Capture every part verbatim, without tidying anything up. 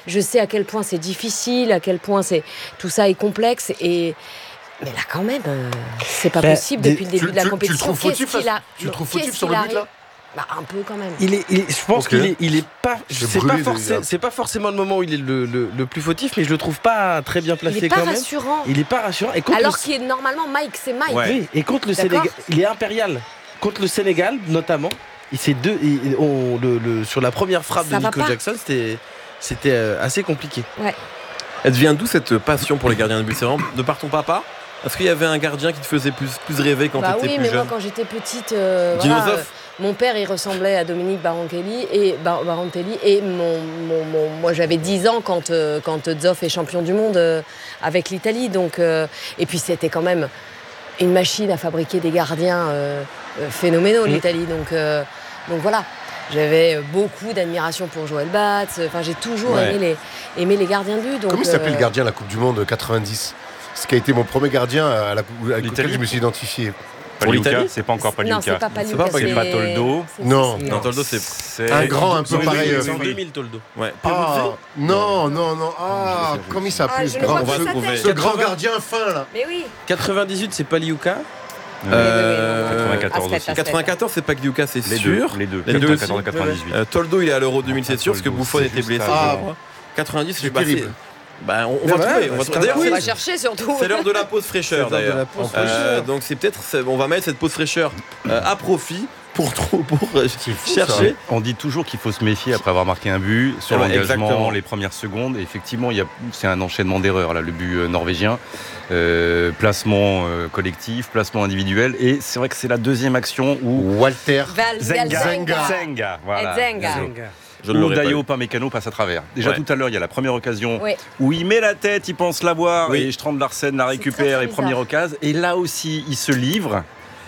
je sais à quel point c'est difficile, à quel point c'est, tout ça est complexe. Et, mais là, quand même, euh, c'est pas Ben, possible des, depuis le début tu, de la tu, compétition. Tu le trouves fautif, a... tu le trouves fautif Qu'est-ce sur le qu'il but là? Bah, un peu quand même. Il est, il est, je pense okay. qu'il est, il est pas. C'est, c'est, brûlé, pas forcé, c'est pas forcément le moment où il est le, le, le plus fautif, mais je le trouve pas très bien placé il est pas quand rassurant. même. Il est pas rassurant. Et alors le... qu'il est normalement Mike, c'est Mike. Ouais. Oui, et contre le Sénégal, il est impérial. Contre le Sénégal, notamment, il s'est deux, il, on, le, le, sur la première frappe Ça de Nico Jackson, c'était, c'était euh, assez compliqué. Ouais. Elle vient d'où cette passion pour les gardiens de but? C'est vraiment de par ton papa? Est-ce qu'il y avait un gardien qui te faisait plus, plus rêver quand bah tu étais oui, plus jeune? jeune? Oui, mais moi quand j'étais petite, euh, voilà, euh, mon père il ressemblait à Dominique Barantelli et, Bar- Barantelli, et mon, mon, mon, moi j'avais dix ans quand, euh, quand Zoff est champion du monde euh, avec l'Italie. Donc, euh, et puis c'était quand même une machine à fabriquer des gardiens euh, euh, phénoménaux, mmh. l'Italie. Donc, euh, donc voilà. J'avais beaucoup d'admiration pour Joël Batz. Enfin, j'ai toujours ouais. aimé, les, aimé les gardiens de but. Donc, comment il s'appelait euh... le gardien à la Coupe du Monde quatre-vingt-dix? Ce qui a été mon premier gardien à la Coupe avec lequel je me suis identifié. Paliuca, c'est pas encore Paliuca. Non, c'est pas Paliuca. C'est pas, c'est... pas Toldo. C'est... Non. non, Toldo, c'est... c'est un grand un peu pareil. C'est en deux mille, Toldo. Ouais. Ah, non, non, non. Ah, comment il s'appelle ah, ce grand, ce, ce grand gardien fin là? Mais oui. quatre-vingt-dix-huit, c'est Paliuca. Euh, quatre-vingt-quatorze aussi. quatre-vingt-quatorze, c'est pas Paliuca, c'est les sûr. Deux, les deux. Les deux quatre-vingt-quatorze quatre-vingt-dix-huit. Euh, Toldo, il est à l'Euro deux mille, c'est sûr, parce que Buffon était blessé. Ah, quatre-vingt-dix, c'est terrible. Bah, on, on va trouver. On va, trouver. D'ailleurs, on va chercher surtout. C'est l'heure de la pause fraîcheur d'ailleurs. Euh, donc c'est peut-être, c'est, on va mettre cette pause fraîcheur euh, à profit pour trop pour euh, chercher. Ça. On dit toujours qu'il faut se méfier après avoir marqué un but sur ouais, l'engagement, exactement. Les premières secondes. Et effectivement, il y a, c'est un enchaînement d'erreurs là, le but euh, norvégien, euh, placement euh, collectif, placement individuel. Et c'est vrai que c'est la deuxième action où Walter Val- Zenga, Zenga, Zenga, voilà. Zenga. Je Ou Dayo Upamecano passe à travers. Déjà ouais. tout à l'heure, il y a la première occasion oui. où il met la tête, il pense l'avoir, oui. et Strand Larsen la récupère très, très et première occasion. Et là aussi, il se livre.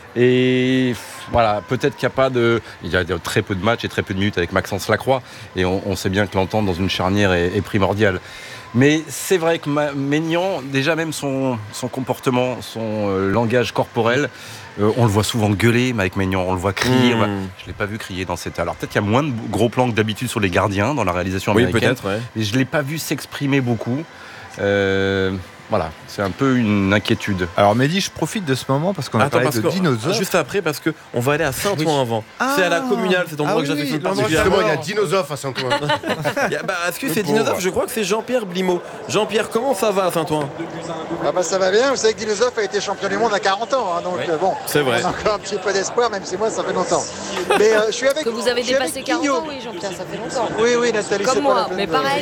Et voilà, peut-être qu'il n'y a pas de... Il y a très peu de matchs et très peu de minutes avec Maxence Lacroix. Et on, on sait bien que l'entente dans une charnière est, est primordiale. Mais c'est vrai que Maignan, déjà même son, son comportement, son euh, langage corporel, euh, on le voit souvent gueuler, mais avec Maignan, on le voit crier. Mmh. Je ne l'ai pas vu crier dans cette... Alors peut-être qu'il y a moins de gros plans que d'habitude sur les gardiens dans la réalisation américaine. Oui, peut-être, ouais. Mais je ne l'ai pas vu s'exprimer beaucoup. Euh... Voilà, c'est un peu une inquiétude. Alors Mehdi, je profite de ce moment parce qu'on a Attends, parlé de dinosaures. Juste après, parce qu'on va aller à Saint-Ouen oui. avant. Ah, c'est à la communale, cet endroit ah que j'avais oui, fait non, particulièrement. Il y a dinosaures à Saint-Ouen. bah, est-ce que c'est dinosaure? Je crois que c'est Jean-Pierre Blimaud. Jean-Pierre, comment ça va à Saint-Ouen? Ah bah ça va bien, vous savez que Dinosaure a été champion du monde à quarante ans, hein, donc oui, euh, bon, c'est vrai. On a encore un petit peu d'espoir, même si moi ça fait longtemps. Mais euh, je suis avec que vous avez dépassé quarante ans, oui Jean-Pierre, ça fait longtemps. Oui, oui, Nathalie, comme c'est moi, pas la mais pareil.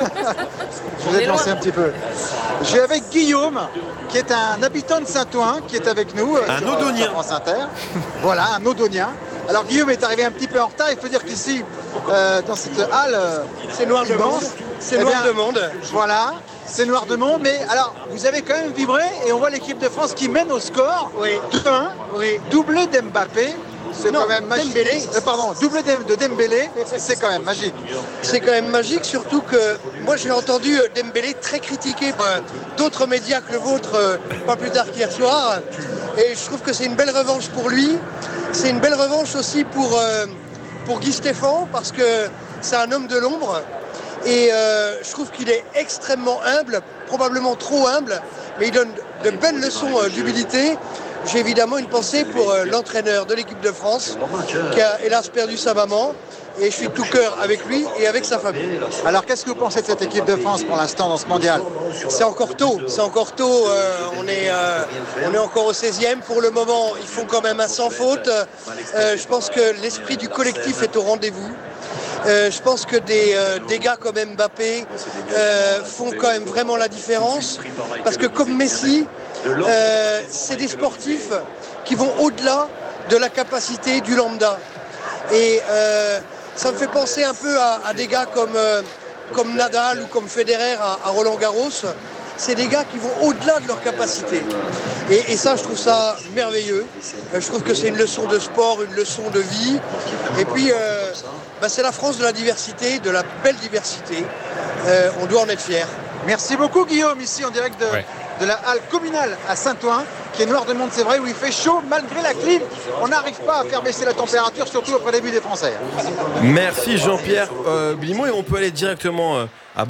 Je vous ai lancé un petit peu. Je suis avec Guillaume, qui est un habitant de Saint-Ouen, qui est avec nous. Un sur, Odonien. Sur France Inter. Voilà, un Odonien. Alors Guillaume est arrivé un petit peu en retard. Il faut dire qu'ici, euh, dans cette halle, euh, c'est noir de monde. C'est eh noir bien, de monde. Voilà, c'est noir de monde. Mais alors, vous avez quand même vibré et on voit l'équipe de France qui mène au score. Oui. deux un. Oui. Doublé d'Mbappé. C'est non, quand même magique. Dembélé. Euh, pardon, doublé de Dembélé, c'est quand même magique. C'est quand même magique, surtout que moi j'ai entendu Dembélé très critiqué par d'autres médias que le vôtre, euh, pas plus tard qu'hier soir. Et je trouve que c'est une belle revanche pour lui. C'est une belle revanche aussi pour, euh, pour Guy Stéphane, parce que c'est un homme de l'ombre. Et euh, je trouve qu'il est extrêmement humble, probablement trop humble, mais il donne de belles leçons euh, d'humilité. J'ai évidemment une pensée pour euh, l'entraîneur de l'équipe de France, qui a hélas perdu sa maman. Et je suis de tout cœur avec lui et avec sa famille. Alors qu'est-ce que vous pensez de cette équipe de France pour l'instant dans ce mondial? C'est encore tôt, c'est encore tôt. Euh, on, est, euh, on est encore au seizième. Pour le moment, ils font quand même un sans faute. Euh, je pense que l'esprit du collectif est au rendez-vous. Euh, je pense que des, euh, des gars comme Mbappé euh, font quand même vraiment la différence. Parce que comme Messi, euh, c'est des sportifs qui vont au-delà de la capacité du lambda. Et euh, ça me fait penser un peu à, à des gars comme, euh, comme Nadal ou comme Federer à, à Roland-Garros. C'est des gars qui vont au-delà de leur capacité. Et, et ça, je trouve ça merveilleux. Euh, je trouve que c'est une leçon de sport, une leçon de vie. Et puis, euh, bah, c'est la France de la diversité, de la belle diversité. Euh, on doit en être fiers. Merci beaucoup Guillaume, ici en direct de, ouais. de la halle communale à Saint-Ouen, qui est noir de monde, c'est vrai, où il fait chaud malgré la clim. On n'arrive pas à faire baisser la température, surtout après les buts des Français. Merci Jean-Pierre euh, Blimaud, et on peut aller directement... Euh